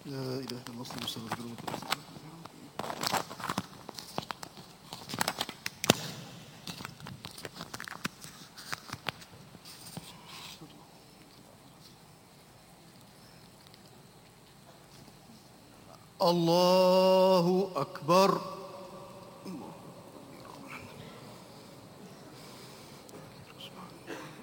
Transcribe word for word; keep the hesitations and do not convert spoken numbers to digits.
لا إله إلا الله صلى الله عليه وسلم. الله أكبر.